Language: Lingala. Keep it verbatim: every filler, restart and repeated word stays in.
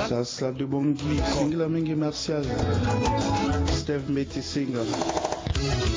Sasla de Bongi, Singla Mingi Martial, Steve Métis Singer.